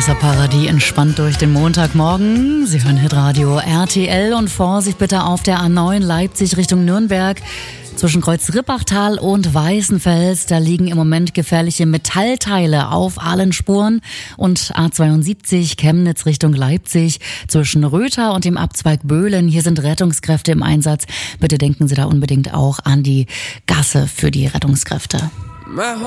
Vanessa Paradis entspannt durch den Montagmorgen. Sie hören Hitradio RTL und Vorsicht bitte auf der A9 Leipzig Richtung Nürnberg. Zwischen Kreuz-Rippachtal und Weißenfels, da liegen im Moment gefährliche Metallteile auf allen Spuren. Und A72 Chemnitz Richtung Leipzig zwischen Rötha und dem Abzweig Böhlen. Hier sind Rettungskräfte im Einsatz. Bitte denken Sie da unbedingt auch an die Gasse für die Rettungskräfte.